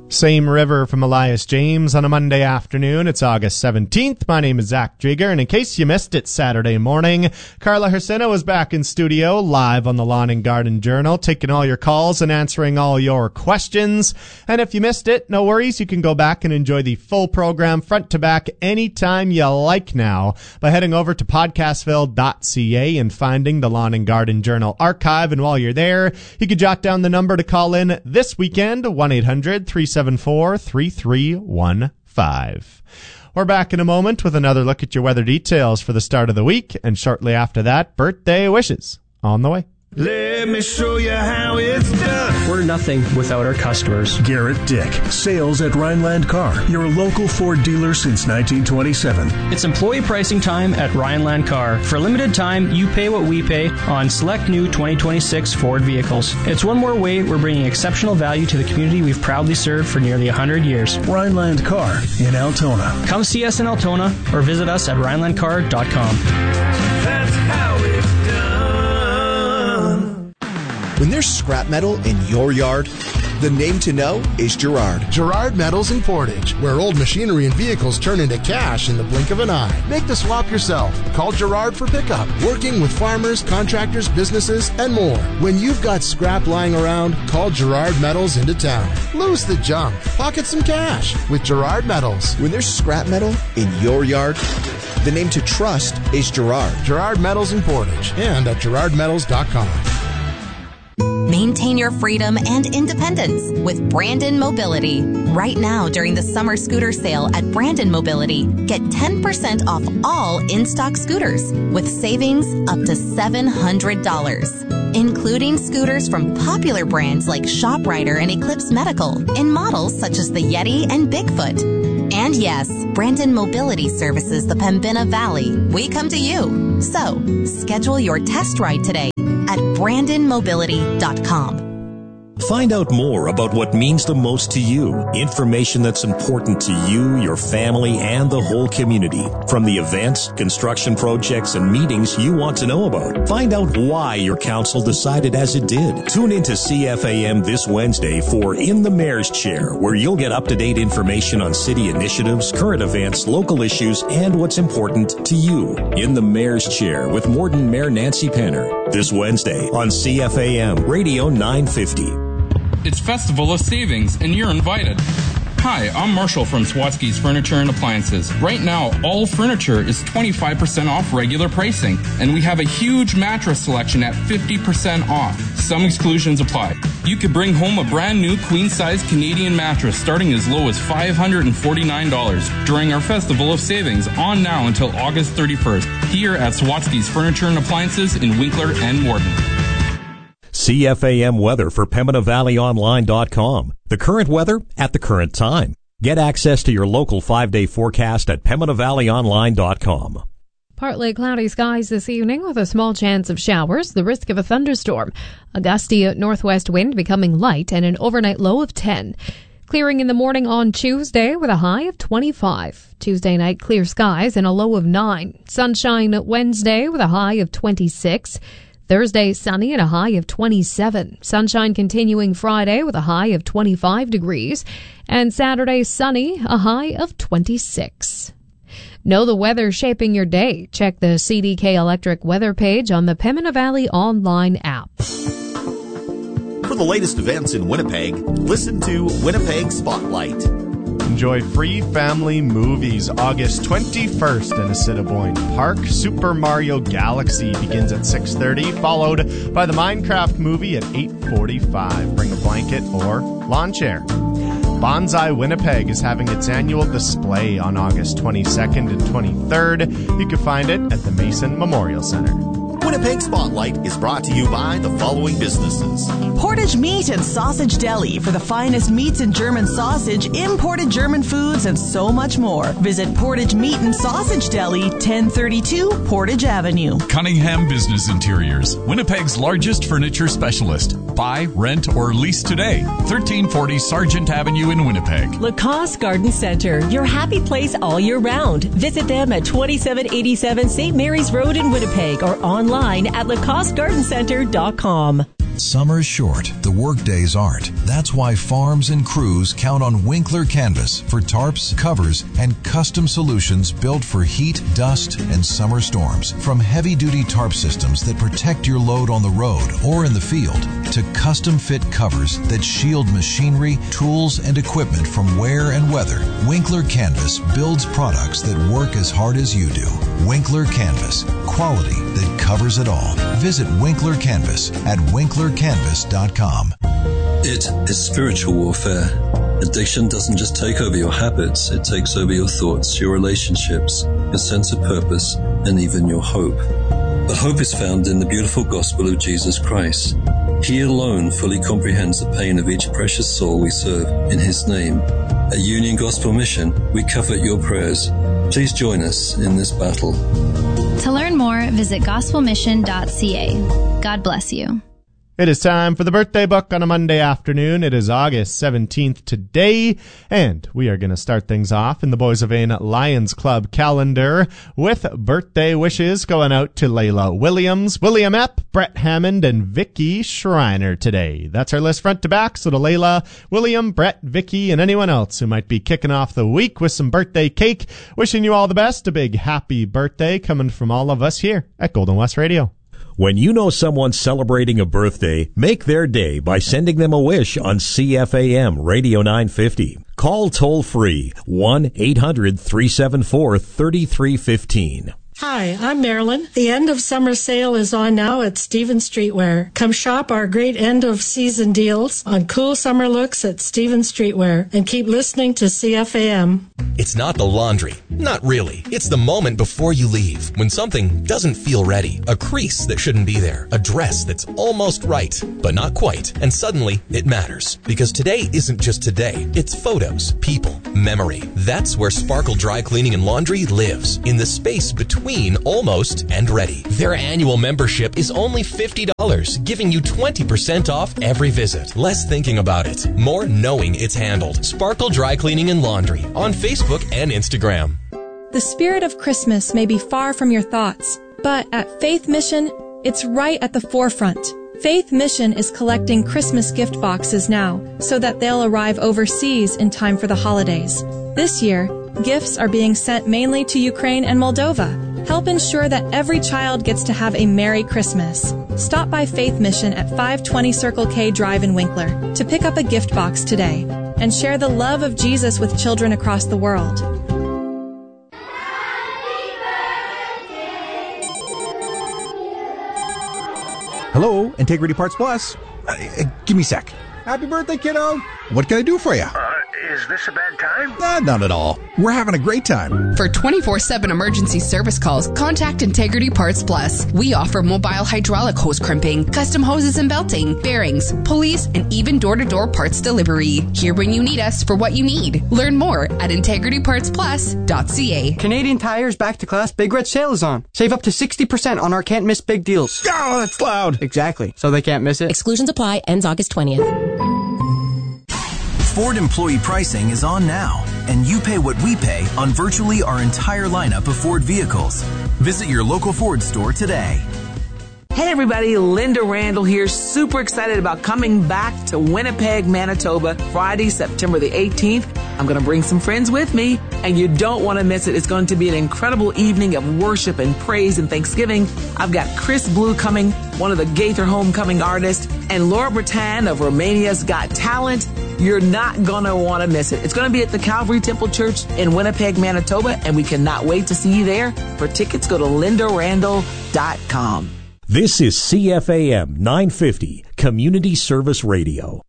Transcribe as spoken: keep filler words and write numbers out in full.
Same River from Elias James on a Monday afternoon. It's August seventeenth. My name is Zach Drieger, and in case you missed it Saturday morning, Carla Hersina was back in studio live on the Lawn and Garden Journal, taking all your calls and answering all your questions. And if you missed it, no worries. You can go back and enjoy the full program front to back anytime you like now by heading over to podcastville dot c a and finding the Lawn and Garden Journal archive. And while you're there, you can jot down the number to call in this weekend, one eight hundred three seven four three three one five. We're back in a moment with another look at your weather details for the start of the week, and shortly after that, birthday wishes on the way. Let me show you how it's done. We're nothing without our customers. Garrett Dick, sales at Rhineland Car, your local Ford dealer since nineteen twenty-seven. It's employee pricing time at Rhineland Car. For a limited time, you pay what we pay on select new twenty twenty-six Ford vehicles. It's one more way we're bringing exceptional value to the community we've proudly served for nearly one hundred years. Rhineland Car in Altona. Come see us in Altona or visit us at rhineland car dot com. That's how it's done. When there's scrap metal in your yard, the name to know is Girard. Girard Metals in Portage, where old machinery and vehicles turn into cash in the blink of an eye. Make the swap yourself. Call Girard for pickup. Working with farmers, contractors, businesses, and more. When you've got scrap lying around, call Girard Metals into town. Lose the junk. Pocket some cash with Girard Metals. When there's scrap metal in your yard, the name to trust is Girard. Girard Metals in Portage and at girard metals dot com. Maintain your freedom and independence with Brandon Mobility. Right now, during the summer scooter sale at Brandon Mobility, get ten percent off all in-stock scooters with savings up to seven hundred dollars, including scooters from popular brands like ShopRider and Eclipse Medical in models such as the Yeti and Bigfoot. And yes, Brandon Mobility services the Pembina Valley. We come to you. So, schedule your test ride today at brandon mobility dot com. Find out more about what means the most to you. Information that's important to you, your family, and the whole community. From the events, construction projects, and meetings you want to know about. Find out why your council decided as it did. Tune into C F A M this Wednesday for In the Mayor's Chair, where you'll get up-to-date information on city initiatives, current events, local issues, and what's important to you. In the Mayor's Chair with Morden Mayor Nancy Penner. This Wednesday on C F A M Radio nine fifty. It's Festival of Savings, and you're invited. Hi, I'm Marshall from Swatsky's Furniture and Appliances. Right now, all furniture is twenty-five percent off regular pricing, and we have a huge mattress selection at fifty percent off. Some exclusions apply. You could bring home a brand new queen-size Canadian mattress starting as low as five hundred forty-nine dollars during our Festival of Savings on now until August thirty-first here at Swatsky's Furniture and Appliances in Winkler and Morden. C F A M weather for Pembina Valley Online dot com. The current weather at the current time. Get access to your local five-day forecast at Pembina Valley Online dot com. Partly cloudy skies this evening with a small chance of showers, the risk of a thunderstorm. A gusty northwest wind becoming light and an overnight low of ten. Clearing in the morning on Tuesday with a high of twenty-five. Tuesday night clear skies and a low of nine. Sunshine Wednesday with a high of twenty-six. Thursday, sunny and a high of twenty-seven. Sunshine continuing Friday with a high of twenty-five degrees. And Saturday, sunny, a high of twenty-six. Know the weather shaping your day. Check the C D K Electric weather page on the Pembina Valley Online app. For the latest events in Winnipeg, listen to Winnipeg Spotlight. Enjoy free family movies August twenty-first in Assiniboine Park. Super Mario Galaxy begins at six thirty, followed by the Minecraft movie at eight forty-five. Bring a blanket or lawn chair. Bonsai Winnipeg is having its annual display on August twenty-second and twenty-third. You can find it at the Mason Memorial Center. Winnipeg Spotlight is brought to you by the following businesses. Portage Meat and Sausage Deli for the finest meats and German sausage, imported German foods, and so much more. Visit Portage Meat and Sausage Deli, ten thirty-two Portage Avenue. Cunningham Business Interiors, Winnipeg's largest furniture specialist. Buy, rent, or lease today. thirteen forty Sargent Avenue in Winnipeg. Lacoste Garden Center, your happy place all year round. Visit them at twenty-seven eighty-seven Saint Mary's Road in Winnipeg or online at lacoste garden center dot com. Summer's short, the workdays aren't. That's why farms and crews count on Winkler Canvas for tarps, covers, and custom solutions built for heat, dust, and summer storms. From heavy-duty tarp systems that protect your load on the road or in the field, to custom-fit covers that shield machinery, tools, and equipment from wear and weather, Winkler Canvas builds products that work as hard as you do. Winkler Canvas, quality that covers it all. Visit Winkler Canvas at winkler canvas dot com. It is spiritual warfare. Addiction doesn't just take over your habits, it takes over your thoughts, your relationships, your sense of purpose, and even your hope. But hope is found in the beautiful gospel of Jesus Christ. He alone fully comprehends the pain of each precious soul we serve in His name. At Union Gospel Mission, we covet your prayers. Please join us in this battle. To learn more, visit gospel mission dot c a. God bless you. It is time for the birthday book on a Monday afternoon. It is August seventeenth today, and we are going to start things off in the Boys of Vain Lions Club calendar with birthday wishes going out to Layla Williams, William Epp, Brett Hammond, and Vicky Schreiner today. That's our list front to back, so to Layla, William, Brett, Vicky, and anyone else who might be kicking off the week with some birthday cake. Wishing you all the best. A big happy birthday coming from all of us here at Golden West Radio. When you know someone's celebrating a birthday, make their day by sending them a wish on C F A M Radio nine fifty. Call toll-free one eight hundred three seven four three three one five. Hi, I'm Marilyn. The end of summer sale is on now at Stevens Streetwear. Come shop our great end of season deals on cool summer looks at Stevens Streetwear and keep listening to C F A M. It's not the laundry. Not really. It's the moment before you leave, when something doesn't feel ready. A crease that shouldn't be there. A dress that's almost right, but not quite. And suddenly, it matters. Because today isn't just today. It's photos, people, memory. That's where Sparkle Dry Cleaning and Laundry lives. In the space between almost and ready. Their annual membership is only fifty dollars, giving you twenty percent off every visit. Less thinking about it, more knowing it's handled. Sparkle Dry Cleaning and Laundry on Facebook and Instagram. The spirit of Christmas may be far from your thoughts, but at Faith Mission, it's right at the forefront. Faith Mission is collecting Christmas gift boxes now so that they'll arrive overseas in time for the holidays. This year, gifts are being sent mainly to Ukraine and Moldova. Help ensure that every child gets to have a Merry Christmas. Stop by Faith Mission at five twenty Circle K Drive in Winkler to pick up a gift box today and share the love of Jesus with children across the world. Hello, Integrity Parts Plus. Uh, uh, give me a sec. Happy birthday, kiddo. What can I do for you? Uh, is this a bad time? Uh, not at all. We're having a great time. For twenty-four seven emergency service calls, contact Integrity Parts Plus. We offer mobile hydraulic hose crimping, custom hoses and belting, bearings, pulleys, and even door-to-door parts delivery. Here when you need us for what you need. Learn more at integrity parts plus dot c a. Canadian Tire's Back to Class Big Red Sale is on. Save up to sixty percent on our can't miss big deals. Oh, that's loud. Exactly. So they can't miss it. Exclusions apply. Ends August twentieth. Ford employee pricing is on now, and you pay what we pay on virtually our entire lineup of Ford vehicles. Visit your local Ford store today. Hey everybody, Linda Randall here, super excited about coming back to Winnipeg, Manitoba, Friday, September the eighteenth. I'm going to bring some friends with me, and you don't want to miss it. It's going to be an incredible evening of worship and praise and thanksgiving. I've got Chris Blue coming, one of the Gaither Homecoming artists, and Laura Bretan of Romania's Got Talent. You're not going to want to miss it. It's going to be at the Calvary Temple Church in Winnipeg, Manitoba, and we cannot wait to see you there. For tickets, go to linda randall dot com. This is C F A M nine fifty, Community Service Radio.